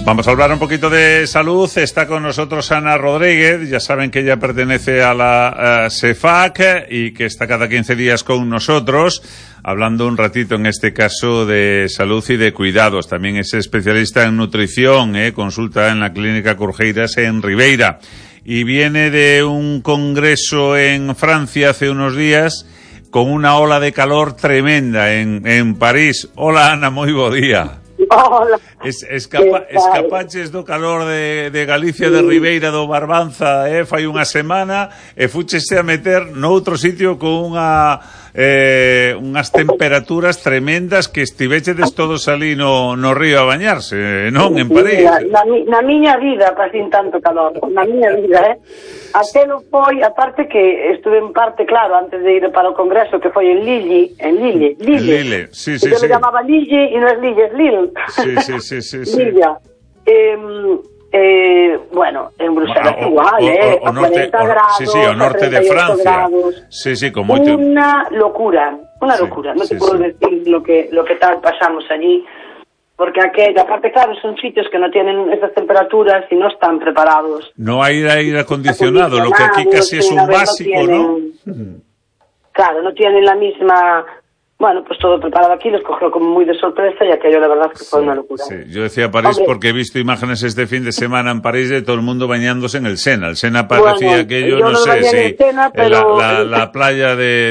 Vamos a hablar un poquito de salud. Está con nosotros Ana Rodríguez. Ya saben que ella pertenece a la CEFAC y que está cada 15 días con nosotros, hablando un ratito, en este caso, de salud y de cuidados. También es especialista en nutrición, consulta en la Clínica Curjeiras en Ribeira. Y viene de un congreso en Francia hace unos días con una ola de calor tremenda en París. Hola, Ana, moi bo día. Hola. Escapaches do calor de Galicia, de Ribeira do Barbanza, fai unha semana, e fucheste a meter noutro sitio con unhas temperaturas tremendas que estivechedes todos ali no río a bañarse, non? En París. Na miña vida pasín tanto calor, na miña vida, Aquelo foi, aparte que estuve en parte, claro, antes de ir para o congreso, que foi en Lille. Sí. Yo me llamaba Lille e non é Lille, es Lille. Sí. Lille. Bueno, en Bruselas igual, o norte, 40 grados, o norte de Francia. Grados. Sí, con moito... Una locura, no te puedo decir lo que tal pasamos allí. Porque aquella, aparte, claro, son sitios que no tienen esas temperaturas y no están preparados. No hay aire acondicionado, lo que aquí casi es un básico, ¿no? Claro, no tienen la misma... Bueno, pues todo preparado aquí, les cogió como muy de sorpresa y aquello la verdad es que fue una locura. Sí, yo decía París porque he visto imágenes este fin de semana en París de todo el mundo bañándose en el Sena. El Sena parecía aquello, no sé si... Sena, pero... la playa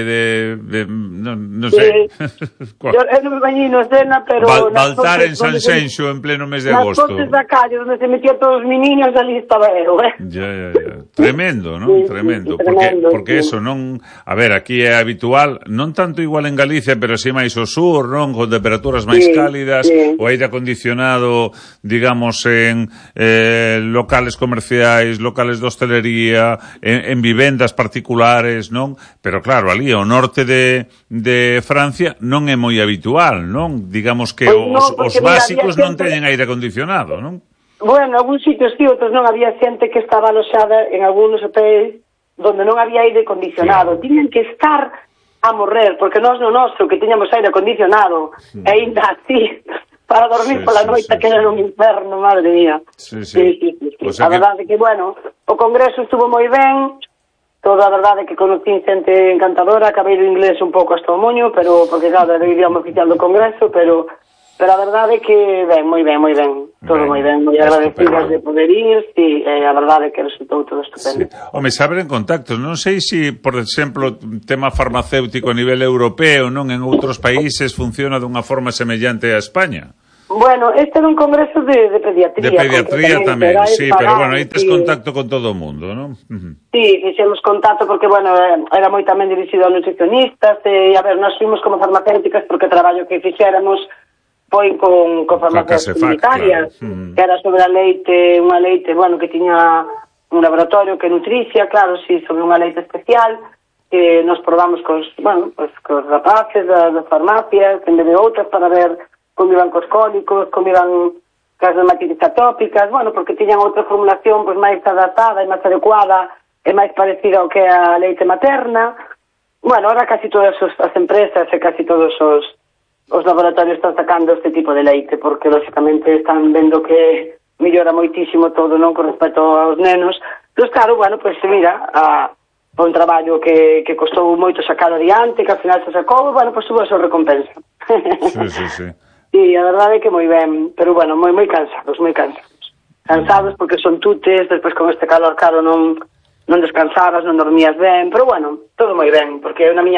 no sé. Yo no me bañé en Sena, pero... Baltar en San Xenxo en pleno mes de agosto. Las fotos da calle donde se metió todos mis niños, ali estaba eu, Ya. Tremendo, ¿no? Tremendo. Porque eso, non... A ver, aquí é habitual, non tanto igual en Galicia, pero si máis ao sur, non? Con temperaturas máis cálidas, o aire acondicionado, digamos, en locales comerciais, locales de hostelería, en vivendas particulares, non? Pero claro, ali ao norte de Francia non é moi habitual, non? Digamos que os básicos non teñen aire acondicionado, non? Bueno, algúns sitios sí, outros non. Había xente que estaba aloxada en algúns hotéis donde non había aire acondicionado. Tiñan que estar a morrer, porque nós no noso que tiñamos aire acondicionado e ainda así para dormir pola noite que era un inferno, madre mía. Sí. O sea, a verdade que, bueno, o congreso estuvo moi ben, toda a verdade que conocí xente encantadora, acabei o inglés un pouco hasta o moño, pero porque claro, era o idioma oficial do congreso, pero a verdade que ben, moi ben, todo moi ben, moi agradecidas de poder ir, a verdade que resultou todo estupendo. Home, saber en contactos, non sei se, por exemplo, tema farmacéutico a nivel europeo, non, en outros países funciona dunha forma semellante a España. Bueno, este era un congreso de pediatría. De pediatría tamén, sí, pero bueno, aí tes contacto con todo o mundo, non? Sí, fixemos contacto porque, bueno, era moi tamén dirixido a nutricionistas, e, a ver, nós fuimos como farmacéuticas porque o traballo que fixéramos foi con farmacias comunitarias, que era sobre a leite, unha leite, bueno, que tiña un laboratorio que nutricia, claro, sí, sobre unha leite especial, que nos probamos cos rapaces das farmacias, en vez de outras, para ver como iban cos cólicos, como iban cas dermatitis atópicas, bueno, porque tiñan outra formulación pois máis adaptada e máis adecuada e máis parecida ao que é a leite materna. Bueno, ahora casi todas as empresas e casi todos os laboratorios están sacando este tipo de leite, porque lógicamente están vendo que mellora moitísimo todo, non, con respecto aos nenos. Entón, claro, bueno, pues mira, foi un traballo que costou moito sacar adiante, que ao final se sacou, bueno, pues tuvo a súa recompensa. Sí. E a verdade é que moi ben, pero bueno, moi cansados. Cansados porque son tutes, despois con este calor, claro, non descansabas, non dormías ben, pero bueno, todo moi ben, porque na miña